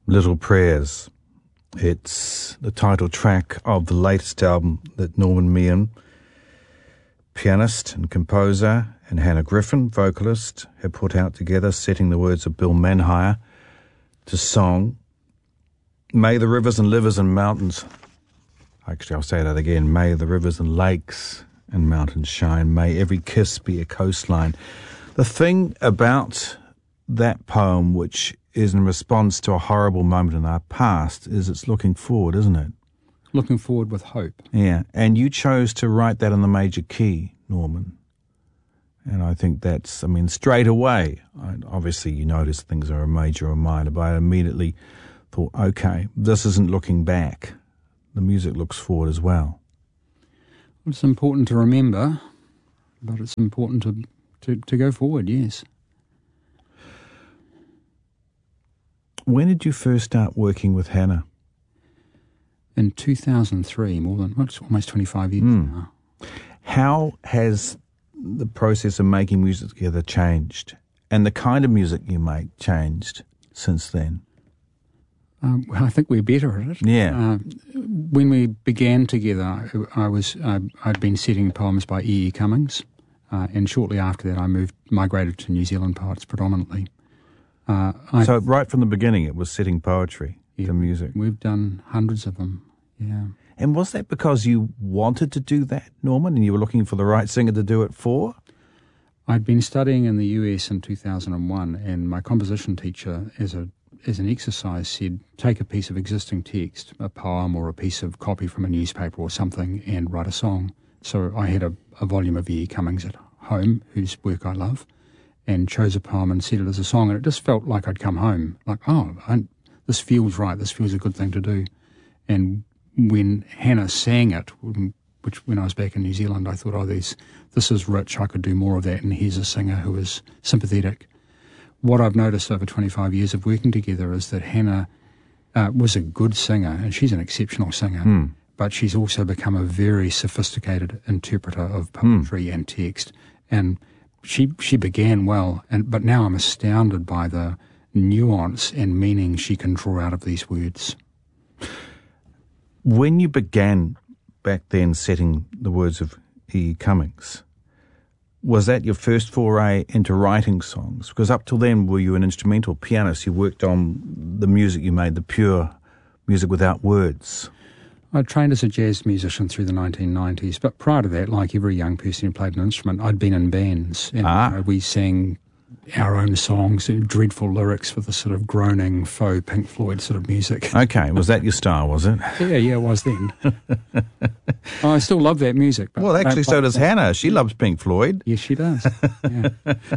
Little Prayers. It's the title track of the latest album that Norman Meehan, pianist and composer, and Hannah Griffin, vocalist, have put out together, setting the words of Bill Manhire to song. May the rivers and livers and mountains, actually I'll say that again, may the rivers and lakes and mountains shine, may every kiss be a coastline. The thing about that poem, which is in response to a horrible moment in our past, is it's looking forward, isn't it? Looking forward with hope. Yeah, and you chose to write that in the major key, Norman. And I think that's, straight away, obviously you notice things are a major or minor, but I immediately thought, okay, this isn't looking back. The music looks forward as well. It's important to remember, but it's important to go forward, yes. When did you first start working with Hannah? In 2003, almost 25 years now. How has the process of making music together changed? And the kind of music you make changed since then? Well, I think we're better at it. Yeah. When we began together, I'd been setting poems by E. Cummings, and shortly after that I migrated to New Zealand poets predominantly. So right from the beginning it was setting poetry to music. We've done hundreds of them, yeah. And was that because you wanted to do that, Norman, and you were looking for the right singer to do it for? I'd been studying in the US in 2001, and my composition teacher, as an exercise, said, take a piece of existing text, a poem or a piece of copy from a newspaper or something, and write a song. So I had a volume of E. Cummings at home, whose work I love, and chose a poem and set it as a song, and it just felt like I'd come home. Like, this feels right, this feels a good thing to do. And when Hannah sang it, which when I was back in New Zealand, I thought, this is rich, I could do more of that, and here's a singer who is sympathetic. What I've noticed over 25 years of working together is that Hannah was a good singer, and she's an exceptional singer, but she's also become a very sophisticated interpreter of poetry and text. And she began well, but now I'm astounded by the nuance and meaning she can draw out of these words. When you began back then setting the words of E. Cummings, was that your first foray into writing songs? Because up till then, were you an instrumental pianist? You worked on the music you made, the pure music without words. I trained as a jazz musician through the 1990s, but prior to that, like every young person who played an instrument, I'd been in bands, and we sang our own songs, dreadful lyrics with a sort of groaning faux Pink Floyd sort of music. Okay, was that your style, was it? Yeah, it was then. I still love that music. But well, actually, so does Hannah. She loves Pink Floyd. Yes, she does. Yeah.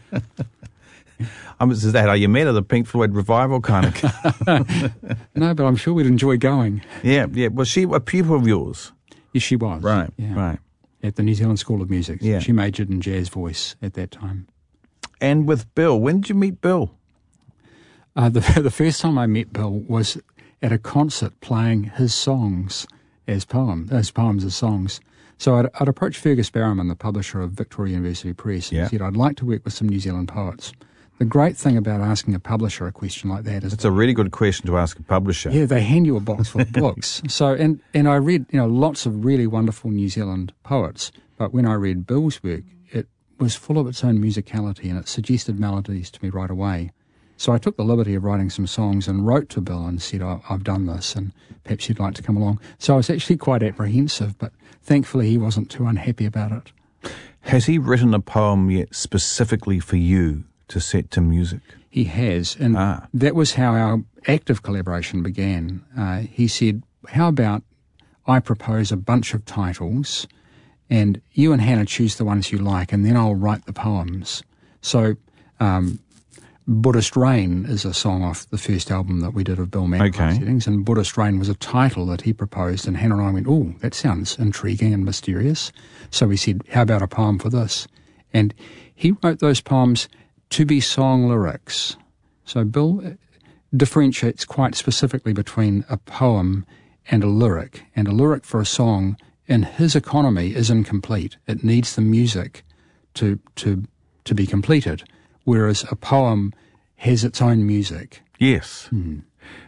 Is that how you met, the Pink Floyd revival kind of? No, but I'm sure we'd enjoy going. Yeah. Was she a pupil of yours? Yes, she was. Right, yeah. right. At the New Zealand School of Music. Yeah. She majored in jazz voice at that time. And with Bill, when did you meet Bill? The first time I met Bill was at a concert playing his songs as poems as songs. So I'd approached Fergus Barrowman, the publisher of Victoria University Press, and said, I'd like to work with some New Zealand poets. The great thing about asking a publisher a question like that is... It's a really good question to ask a publisher. Yeah, they hand you a box full of books. So, and I read, lots of really wonderful New Zealand poets, but when I read Bill's work, it was full of its own musicality and it suggested melodies to me right away. So I took the liberty of writing some songs and wrote to Bill and said, I've done this and perhaps you'd like to come along. So I was actually quite apprehensive, but thankfully he wasn't too unhappy about it. Has he written a poem yet specifically for you to set to music? He has, and that was how our active collaboration began. He said, how about I propose a bunch of titles and you and Hannah choose the ones you like and then I'll write the poems. So Buddhist Rain is a song off the first album that we did of Bill Manhire settings, and Buddhist Rain was a title that he proposed, and Hannah and I went, oh, that sounds intriguing and mysterious. So we said, how about a poem for this? And he wrote those poems to be song lyrics. So Bill differentiates quite specifically between a poem and a lyric for a song in his economy is incomplete. It needs the music to be completed, whereas a poem has its own music. Yes.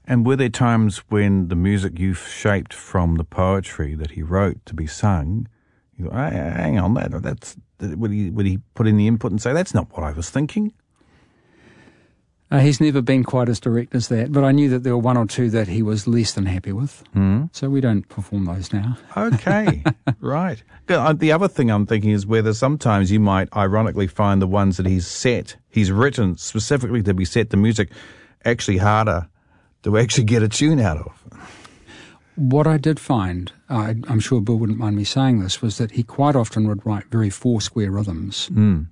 And were there times when the music you shaped from the poetry that he wrote to be sung, you go, hey, hang on, would he put in the input and say, that's not what I was thinking? He's never been quite as direct as that, but I knew that there were one or two that he was less than happy with. So we don't perform those now. Okay, right. The other thing I'm thinking is whether sometimes you might ironically find the ones that he's written specifically to be set to music, actually harder to actually get a tune out of. What I did find, I'm sure Bill wouldn't mind me saying this, was that he quite often would write very four-square rhythms. And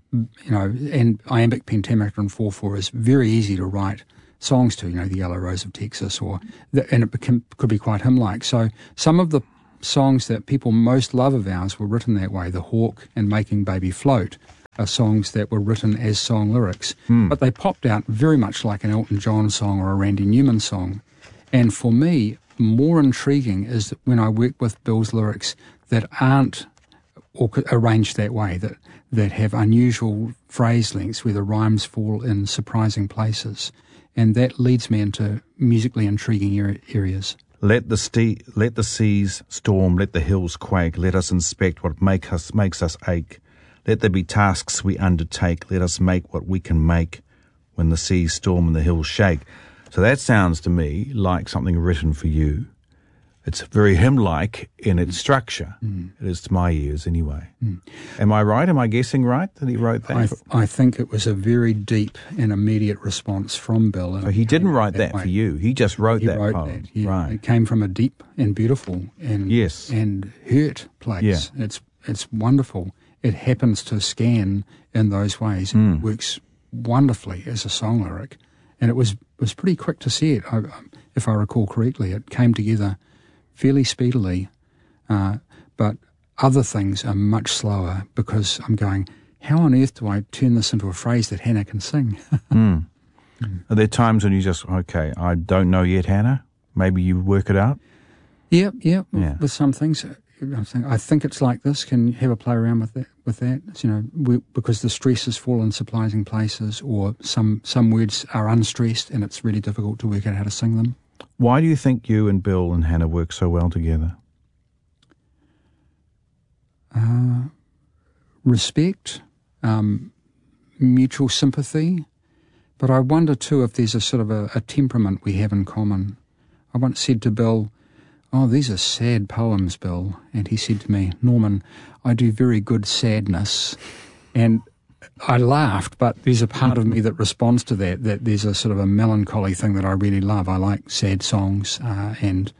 iambic pentameter and 4/4 is very easy to write songs to, the Yellow Rose of Texas, and it could be quite hymn-like. So some of the songs that people most love of ours were written that way. The Hawk and Making Baby Float are songs that were written as song lyrics, but they popped out very much like an Elton John song or a Randy Newman song. And for me, more intriguing is when I work with Bill's lyrics that aren't arranged that way, that have unusual phrase lengths where the rhymes fall in surprising places. And that leads me into musically intriguing areas. Let the seas storm, let the hills quake, let us inspect what makes us ache. Let there be tasks we undertake, let us make what we can make when the seas storm and the hills shake. So that sounds to me like something written for you. It's very hymn-like in its structure. It is to my ears anyway. Am I right? Am I guessing right that he wrote that? I think it was a very deep and immediate response from Bill. So he didn't write that for you. He just wrote that poem. That, yeah. Right. It came from a deep and beautiful and hurt place. Yeah. It's wonderful. It happens to scan in those ways. It works wonderfully as a song lyric. And it was pretty quick to see it, if I recall correctly. It came together fairly speedily, but other things are much slower because I'm going, how on earth do I turn this into a phrase that Hannah can sing? Are there times when you just, okay, I don't know yet, Hannah? Maybe you work it out? Yeah. With some things, I'm saying, I think it's like this. Can you have a play around with that? Because the stresses fall in surprising places, or some words are unstressed, and it's really difficult to work out how to sing them. Why do you think you and Bill and Hannah work so well together? Respect, mutual sympathy, but I wonder too if there's a sort of a temperament we have in common. I once said to Bill, "Oh, these are sad poems, Bill." And he said to me, "Norman, I do very good sadness." And I laughed, but there's a part of me that responds to that there's a sort of a melancholy thing that I really love. I like sad songs, and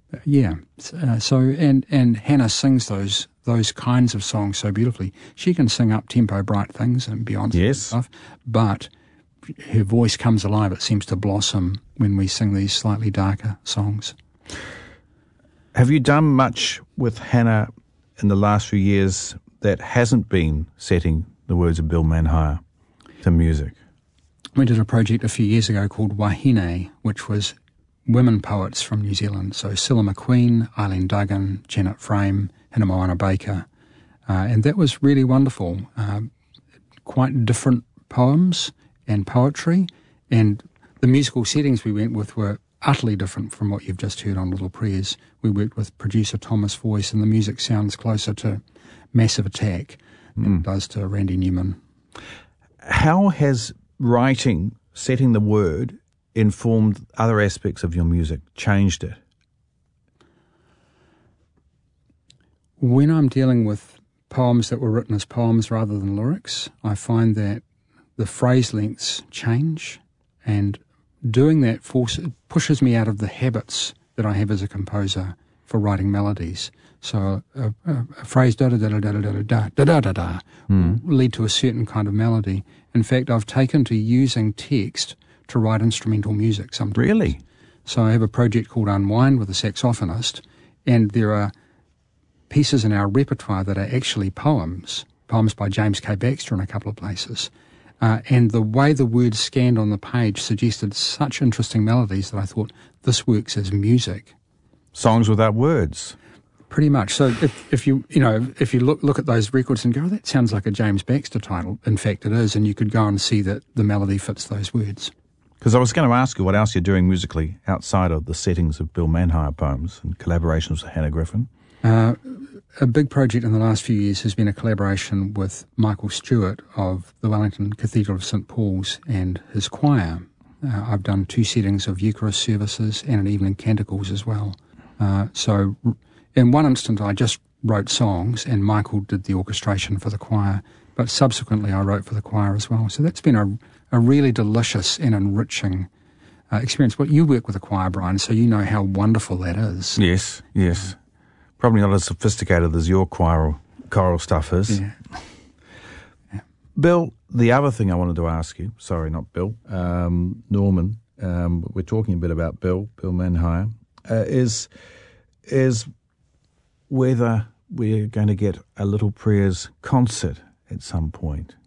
Hannah sings those kinds of songs so beautifully. She can sing up-tempo bright things and Beyonce and stuff, but her voice comes alive. It seems to blossom when we sing these slightly darker songs. Have you done much with Hannah in the last few years that hasn't been setting the words of Bill Manhire to music? We did a project a few years ago called Wahine, which was women poets from New Zealand. So Cilla McQueen, Eileen Duggan, Janet Frame, Hannah Moana Baker. And that was really wonderful. Quite different poems and poetry. And the musical settings we went with were utterly different from what you've just heard on Little Prayers. We worked with producer Thomas Voice, and the music sounds closer to Massive Attack than it does to Randy Newman. How has writing, setting the word, informed other aspects of your music, changed it? When I'm dealing with poems that were written as poems rather than lyrics, I find that the phrase lengths change, and doing that pushes me out of the habits that I have as a composer for writing melodies. So a phrase da-da-da-da-da-da-da-da-da-da-da will lead to a certain kind of melody. In fact, I've taken to using text to write instrumental music sometimes. Really? So I have a project called Unwind with a saxophonist, and there are pieces in our repertoire that are actually poems by James K. Baxter in a couple of places. And the way the words scanned on the page suggested such interesting melodies that I thought this works as music. Songs without words. Pretty much. So if you look at those records and go, oh, that sounds like a James Baxter title. In fact, it is, and you could go and see that the melody fits those words. Because I was going to ask you what else you're doing musically outside of the settings of Bill Manhire poems and collaborations with Hannah Griffin. A big project in the last few years has been a collaboration with Michael Stewart of the Wellington Cathedral of St Paul's and his choir. I've done 2 settings of Eucharist services and an evening canticles as well. So in one instant I just wrote songs and Michael did the orchestration for the choir, but subsequently I wrote for the choir as well. So that's been a really delicious and enriching experience. Well, you work with a choir, Brian, so you know how wonderful that is. Yes. Probably not as sophisticated as your choral stuff is. Yeah. Bill, the other thing I wanted to ask you, sorry, not Bill, Norman, we're talking a bit about Bill Manhire, is whether we're going to get a Little Prayers concert at some point.